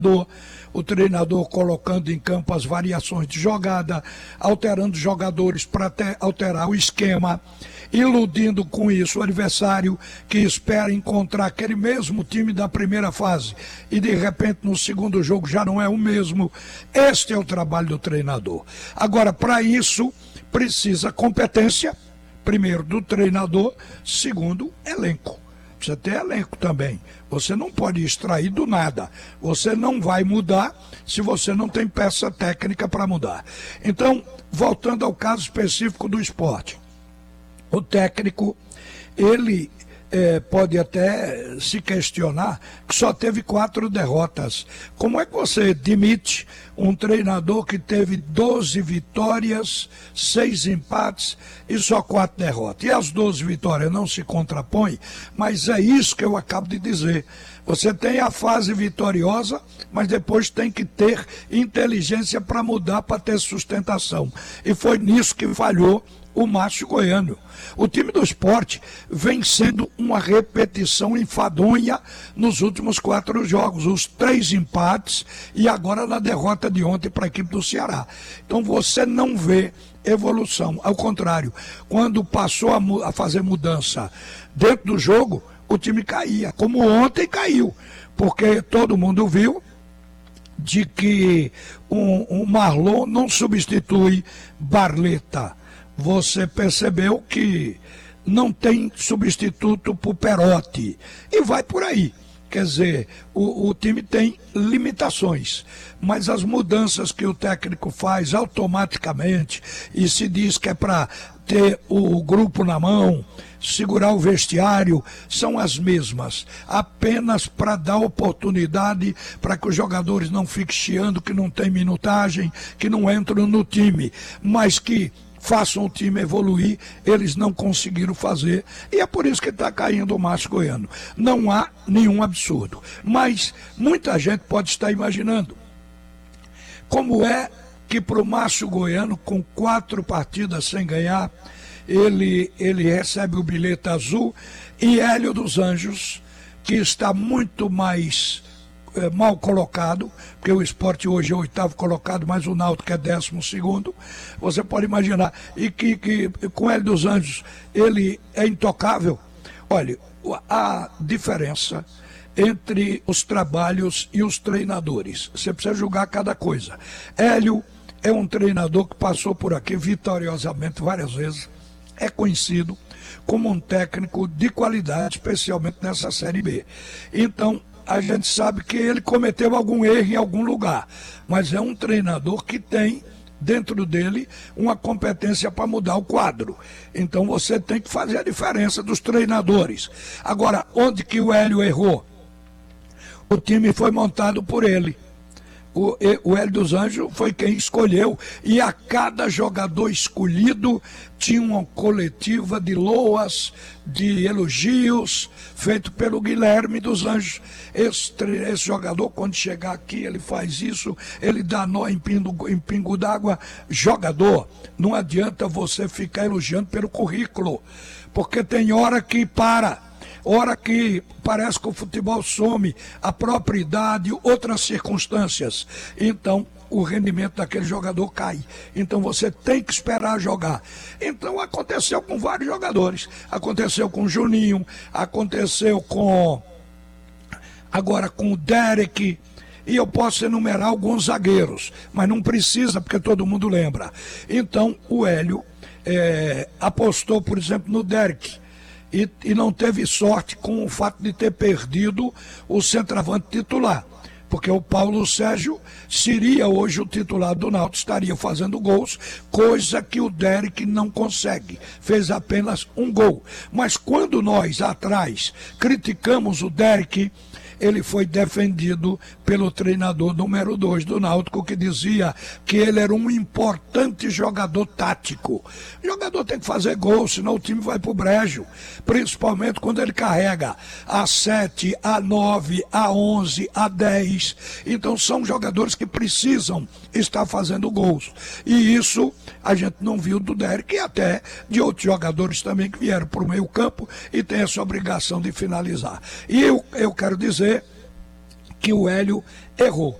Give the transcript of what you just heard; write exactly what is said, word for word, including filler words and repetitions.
o treinador colocando em campo as variações de jogada, alterando jogadores para alterar o esquema, iludindo com isso o adversário que espera encontrar aquele mesmo time da primeira fase e de repente no segundo jogo já não é o mesmo. Este é o trabalho do treinador. Agora, para isso precisa competência, primeiro do treinador, segundo elenco. Precisa ter elenco também. Você não pode extrair do nada. Você não vai mudar se você não tem peça técnica para mudar. Então, voltando ao caso específico do esporte. O técnico, ele é, pode até se questionar que só teve quatro derrotas. Como é que você demite um treinador que teve doze vitórias, seis empates e só quatro derrotas? E as doze vitórias não se contrapõem, mas é isso que eu acabo de dizer. Você tem a fase vitoriosa, mas depois tem que ter inteligência para mudar, para ter sustentação. E foi nisso que falhou o Márcio Goiano. O time do Sport vem sendo uma repetição enfadonha nos últimos quatro jogos, os três empates e agora na derrota de ontem para a equipe do Ceará. Então você não vê evolução, ao contrário, quando passou a, a fazer mudança dentro do jogo, o time caía, como ontem caiu, porque todo mundo viu de que um, um Marlon não substitui Barleta. Você percebeu que não tem substituto para o Perotti e vai por aí. Quer dizer, o, o time tem limitações, mas as mudanças que o técnico faz automaticamente e se diz que é para ter o grupo na mão, segurar o vestiário, são as mesmas, apenas para dar oportunidade para que os jogadores não fiquem chiando, que não tem minutagem, que não entram no time, mas que façam o time evoluir, eles não conseguiram fazer, e é por isso que está caindo o Márcio Goiano. Não há nenhum absurdo, mas muita gente pode estar imaginando como é que para o Márcio Goiano, com quatro partidas sem ganhar, ele, ele recebe o bilhete azul, e Hélio dos Anjos, que está muito mais É, mal colocado, porque o Sport hoje é o oitavo colocado, mas o Náutico é décimo segundo, você pode imaginar, e que, que com Hélio dos Anjos ele é intocável. Olha, a diferença entre os trabalhos e os treinadores, você precisa julgar cada coisa. Hélio é um treinador que passou por aqui vitoriosamente várias vezes, é conhecido como um técnico de qualidade, especialmente nessa Série B. Então, a gente sabe que ele cometeu algum erro em algum lugar, mas é um treinador que tem dentro dele uma competência para mudar o quadro. Então você tem que fazer a diferença dos treinadores. Agora, onde que o Hélio errou? O time foi montado por ele. O, o Hélio dos Anjos foi quem escolheu, e a cada jogador escolhido tinha uma coletiva de loas, de elogios, feito pelo Guilherme dos Anjos. Esse, esse jogador, quando chegar aqui, ele faz isso, ele dá nó em pingo, em pingo d'água. Jogador, não adianta você ficar elogiando pelo currículo, porque tem hora que para. Hora que parece que o futebol some, a própria idade, outras circunstâncias. Então, o rendimento daquele jogador cai. Então, você tem que esperar jogar. Então, aconteceu com vários jogadores. Aconteceu com o Juninho, aconteceu com... Agora, com o Derek. E eu posso enumerar alguns zagueiros, mas não precisa, porque todo mundo lembra. Então, o Hélio é, apostou, por exemplo, no Derek. E, e não teve sorte com o fato de ter perdido o centroavante titular, porque o Paulo Sérgio seria hoje o titular do Náutico, estaria fazendo gols, coisa que o Derek não consegue, fez apenas um gol. Mas quando nós atrás criticamos o Derek, ele foi defendido pelo treinador número dois do Náutico, que dizia que ele era um importante jogador tático. O jogador tem que fazer gol, senão o time vai pro brejo, principalmente quando ele carrega a sete, a nove, a onze, a dez. Então são jogadores que precisam estar fazendo gols. E isso a gente não viu do Derek, e até de outros jogadores também que vieram para o meio campo e tem essa obrigação de finalizar. E eu, eu quero dizer que o Hélio errou.